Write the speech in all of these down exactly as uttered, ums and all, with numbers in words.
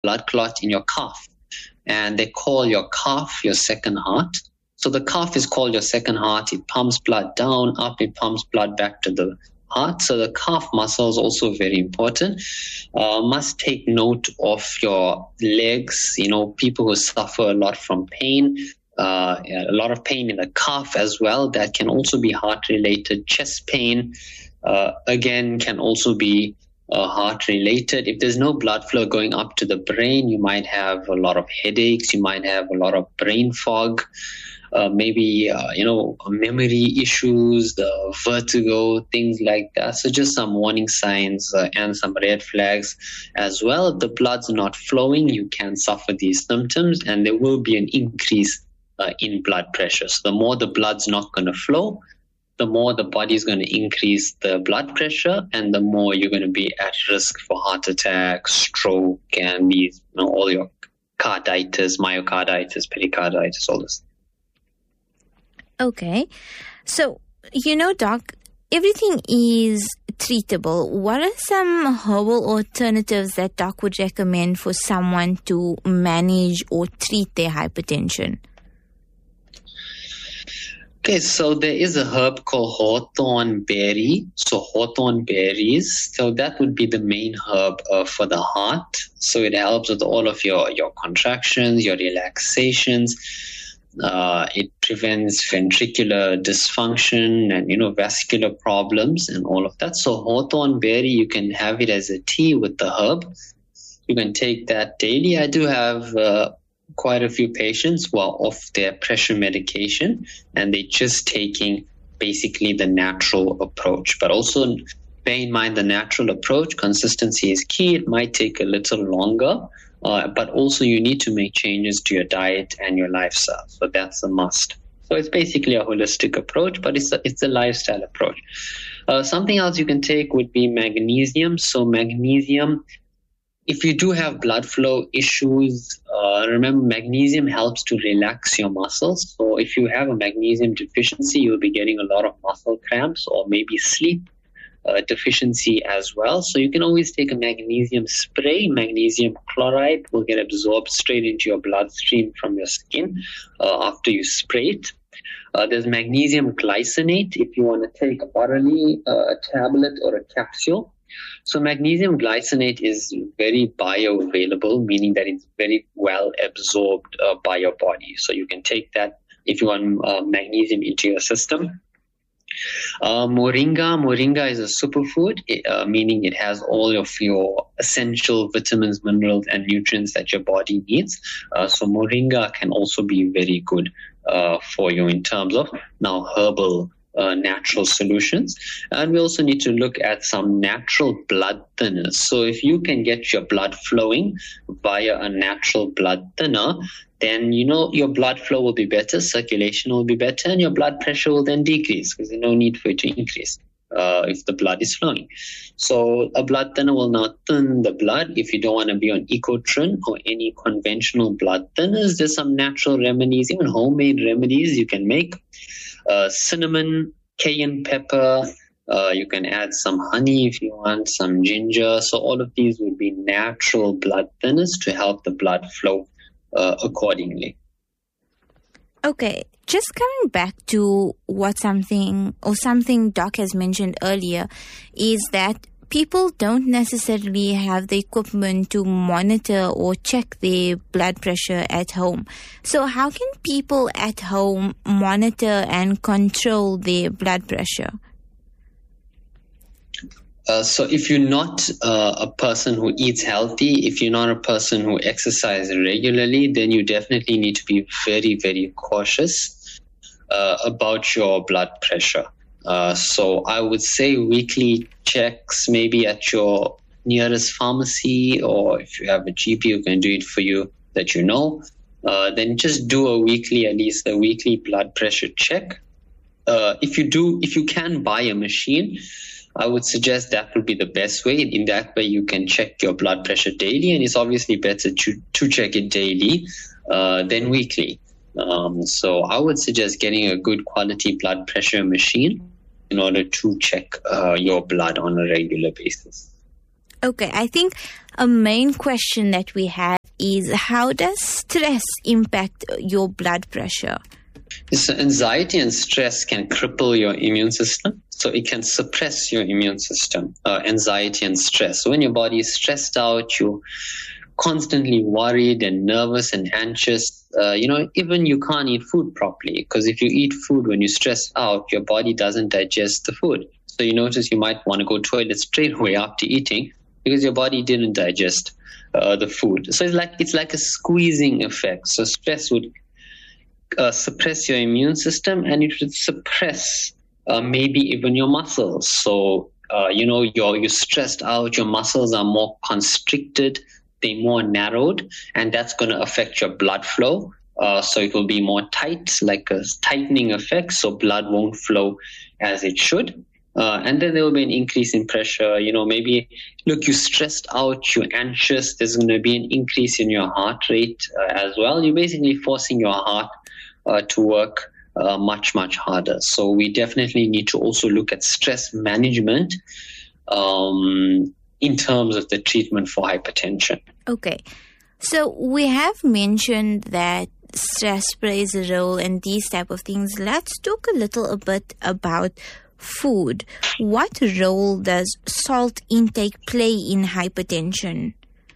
blood clot in your calf. And they call your calf your second heart. So the calf is called your second heart. It pumps blood down, up, it pumps blood back to the heart. So the calf muscle is also very important. Uh, must take note of your legs. You know, people who suffer a lot from pain, uh, a lot of pain in the calf as well. That can also be heart-related. Chest pain, uh, again, can also be uh, heart-related. If there's no blood flow going up to the brain, you might have a lot of headaches. You might have a lot of brain fog. Uh, maybe, uh, you know, memory issues, the vertigo, things like that. So just some warning signs uh, and some red flags as well. If the blood's not flowing, you can suffer these symptoms, and there will be an increase uh, in blood pressure. So the more the blood's not going to flow, the more the body's going to increase the blood pressure, and the more you're going to be at risk for heart attack, stroke, and these, you know, all your carditis, myocarditis, pericarditis, all this. Okay. So, you know, Doc, everything is treatable. What are some herbal alternatives that Doc would recommend for someone to manage or treat their hypertension? Okay, so there is a herb called hawthorn berry. So hawthorn berries, so that would be the main herb uh, for the heart. So it helps with all of your, your contractions, your relaxations. Uh, it prevents ventricular dysfunction and, you know, vascular problems and all of that. So hawthorn berry, you can have it as a tea with the herb. You can take that daily. I do have uh, quite a few patients who are off their pressure medication, and they're just taking basically the natural approach. But also bear in mind the natural approach, consistency is key. It might take a little longer. Uh, but also you need to make changes to your diet and your lifestyle. So that's a must. So it's basically a holistic approach, but it's a, it's a lifestyle approach. Uh, something else you can take would be magnesium. So magnesium, if you do have blood flow issues, uh, remember magnesium helps to relax your muscles. So if you have a magnesium deficiency, you'll be getting a lot of muscle cramps or maybe sleep Uh, deficiency as well. So you can always take a magnesium spray. Magnesium chloride will get absorbed straight into your bloodstream from your skin uh, after you spray it. Uh, there's magnesium glycinate if you want to take orally uh, a tablet or a capsule. So magnesium glycinate is very bioavailable, meaning that it's very well absorbed uh, by your body. So you can take that if you want uh, magnesium into your system. Uh, moringa, moringa is a superfood, uh, meaning it has all of your essential vitamins, minerals, and nutrients that your body needs. Uh, so moringa can also be very good uh, for you in terms of now herbal uh, natural solutions. And we also need to look at some natural blood thinners. So if you can get your blood flowing via a natural blood thinner, then, you know, your blood flow will be better, circulation will be better, and your blood pressure will then decrease because there's no need for it to increase uh, if the blood is flowing. So a blood thinner will now thin the blood. If you don't want to be on Ecotrin or any conventional blood thinners, there's some natural remedies, even homemade remedies you can make. Uh, cinnamon, cayenne pepper, uh, you can add some honey if you want, some ginger. So all of these would be natural blood thinners to help the blood flow Uh, accordingly. Okay, just coming back to what something or something Doc has mentioned earlier is that people don't necessarily have the equipment to monitor or check their blood pressure at home. So how can people at home monitor and control their blood pressure? Uh, so if you're not uh, a person who eats healthy, if you're not a person who exercises regularly, then you definitely need to be very, very cautious uh, about your blood pressure. Uh, so I would say weekly checks, maybe at your nearest pharmacy, or if you have a G P who can do it for you that you know, uh, then just do a weekly, at least a weekly blood pressure check. Uh, if you do, if you can buy a machine, I would suggest that would be the best way. In that way, you can check your blood pressure daily, and it's obviously better to, to check it daily uh, than weekly. Um, so I would suggest getting a good quality blood pressure machine in order to check uh, your blood on a regular basis. Okay, I think a main question that we have is, how does stress impact your blood pressure? So anxiety and stress can cripple your immune system. So it can suppress your immune system, uh, anxiety and stress. So when your body is stressed out, you're constantly worried and nervous and anxious. Uh, you know, even you can't eat food properly, because if you eat food when you're stressed out, your body doesn't digest the food. So you notice you might want to go to the toilet straight away after eating because your body didn't digest uh, the food. So it's like it's like a squeezing effect. So stress would uh, suppress your immune system, and it would suppress uh, maybe even your muscles. So uh, you know, you're you're stressed out. Your muscles are more constricted. They're more narrowed, and that's going to affect your blood flow. Uh, so it will be more tight, like a tightening effect. So blood won't flow as it should. Uh, and then there will be an increase in pressure. You know, maybe, look, you're stressed out, you're anxious. There's going to be an increase in your heart rate uh, as well. You're basically forcing your heart uh, to work uh, much, much harder. So we definitely need to also look at stress management um, in terms of the treatment for hypertension. Okay. So we have mentioned that stress plays a role in these type of things. Let's talk a little a bit about food. What role does salt intake play in hypertension?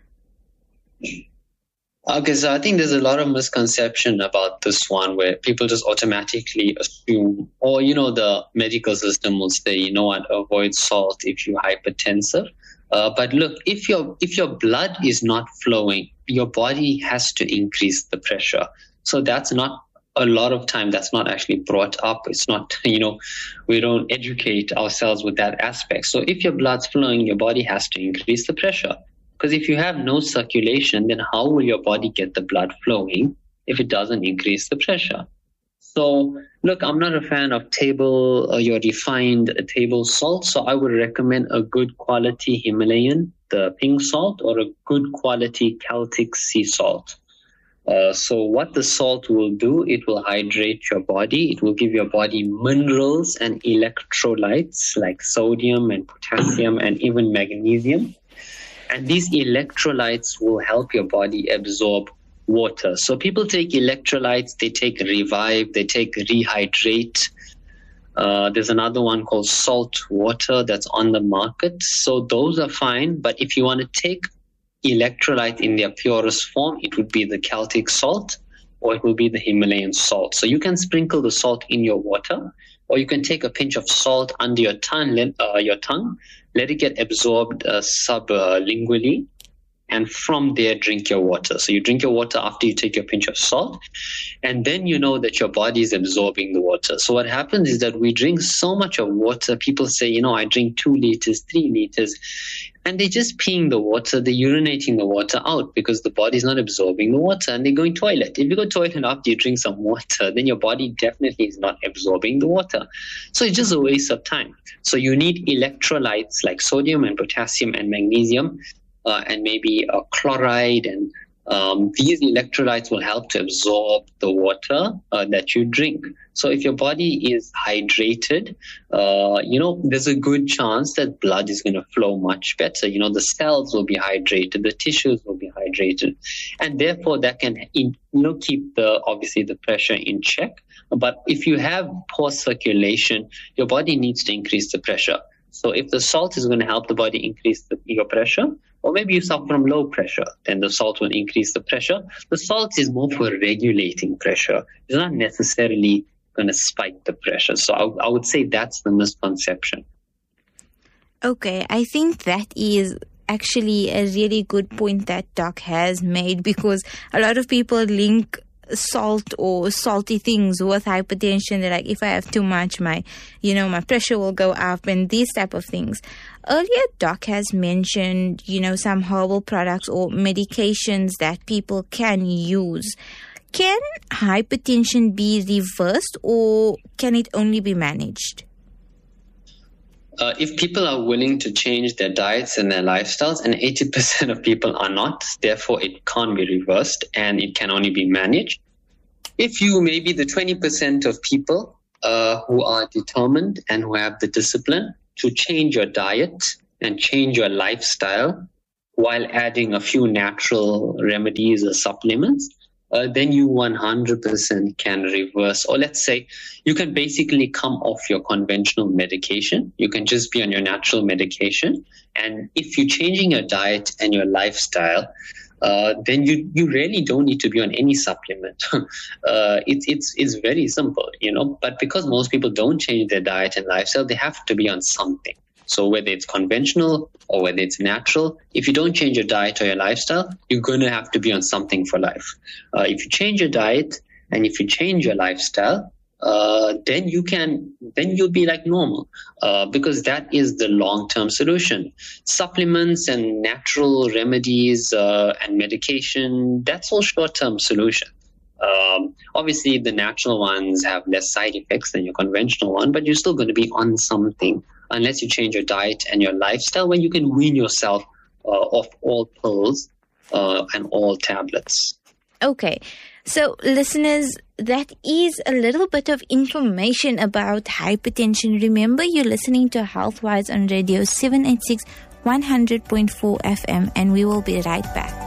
Okay, so I think there's a lot of misconception about this one, where people just automatically assume, or, you know, the medical system will say, you know what, avoid salt if you're hypertensive. Uh, but look, if your if your blood is not flowing, your body has to increase the pressure. So that's not, a lot of time, that's not actually brought up. It's not, you know, we don't educate ourselves with that aspect. So if your blood's flowing, your body has to increase the pressure. Because if you have no circulation, then how will your body get the blood flowing if it doesn't increase the pressure? So, look, I'm not a fan of table, uh, your refined uh, table salt. So I would recommend a good quality Himalayan, the pink salt, or a good quality Celtic sea salt. Uh, so what the salt will do, it will hydrate your body. It will give your body minerals and electrolytes like sodium and potassium and even magnesium. And these electrolytes will help your body absorb water. So people take electrolytes, they take Revive, they take Rehydrate. Uh, there's another one called salt water that's on the market. So those are fine. But if you want to take electrolyte in their purest form, it would be the Celtic salt, or it will be the Himalayan salt. So you can sprinkle the salt in your water, or you can take a pinch of salt under your tongue, uh, your tongue, let it get absorbed uh, sublingually, and from there drink your water. So you drink your water after you take your pinch of salt, and then you know that your body is absorbing the water. So what happens is that we drink so much of water. People say, you know, I drink two liters, three liters, and they're just peeing the water, they're urinating the water out because the body's not absorbing the water, and they're going toilet. If you go toilet after you drink some water, then your body definitely is not absorbing the water. So it's just a waste of time. So you need electrolytes like sodium and potassium and magnesium, uh, and maybe a chloride, and um, these electrolytes will help to absorb the water uh, that you drink. So if your body is hydrated, uh, you know, there's a good chance that blood is going to flow much better. You know, the cells will be hydrated, the tissues will be hydrated, and therefore that can, in, you know, keep the, obviously the pressure in check. But if you have poor circulation, your body needs to increase the pressure. So if the salt is going to help the body increase the, your pressure, or maybe you suffer from low pressure, then the salt will increase the pressure. The salt is more for regulating pressure. It's not necessarily going to spike the pressure. So I, I would say that's the misconception. Okay, I think that is actually a really good point that Doc has made, because a lot of people link salt or salty things with hypertension. They're like, if I have too much, my, you know, my pressure will go up, and these type of things. Earlier, Doc has mentioned, you know, some herbal products or medications that people can use. Can hypertension be reversed, or can it only be managed? Uh, if people are willing to change their diets and their lifestyles, and eighty percent of people are not, therefore it can't be reversed and it can only be managed. If you, maybe the twenty percent of people uh, who are determined and who have the discipline to change your diet and change your lifestyle while adding a few natural remedies or supplements, uh, then you one hundred percent can reverse, or let's say you can basically come off your conventional medication. You can just be on your natural medication. And if you're changing your diet and your lifestyle, uh, then you, you really don't need to be on any supplement. uh, it's, it's, it's very simple, you know, but because most people don't change their diet and lifestyle, they have to be on something. So whether it's conventional or whether it's natural, if you don't change your diet or your lifestyle, you're going to have to be on something for life. Uh, if you change your diet and if you change your lifestyle, uh, then you can, then you'll be like normal, uh, because that is the long-term solution. Supplements and natural remedies uh, and medication, that's all short-term solution. Um, obviously, the natural ones have less side effects than your conventional one, but you're still going to be on something unless you change your diet and your lifestyle, when you can wean yourself uh, off all pills uh, and all tablets. Okay. So, listeners, that is a little bit of information about hypertension. Remember, you're listening to Healthwise on Radio seven eighty-six, one hundred point four F M, and we will be right back.